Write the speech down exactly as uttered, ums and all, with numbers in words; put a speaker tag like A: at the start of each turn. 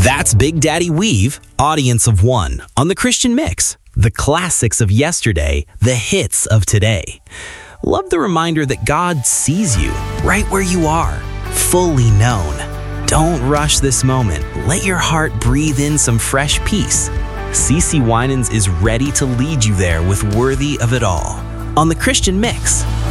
A: That's Big Daddy Weave, Audience of One, on the Christian Mix. The classics of yesterday, the hits of today. Love the reminder that God sees you right where you are, fully known. Don't rush this moment. Let your heart breathe in some fresh peace. CeCe Winans is ready to lead you there with Worthy of It All on the Christian Mix.